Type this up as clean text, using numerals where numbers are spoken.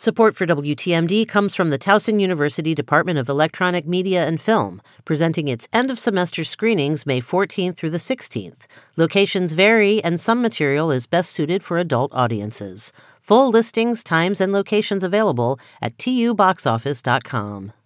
Support for WTMD comes from the Towson University Department of Electronic Media and Film, presenting its end-of-semester screenings May 14th through the 16th. Locations vary, and some material is best suited for adult audiences. Full listings, times, and locations available at tuboxoffice.com.